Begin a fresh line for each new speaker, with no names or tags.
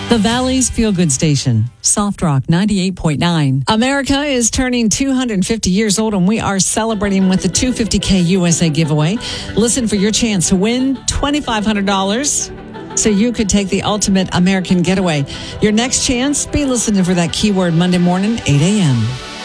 The Valley's Feel Good Station, Soft Rock 98.9. America is turning 250 years old, and we are celebrating with the $250K USA giveaway. Listen for your chance to win $2,500 so you could take the ultimate American getaway. Your next chance, be listening for that keyword Monday morning, 8 a.m.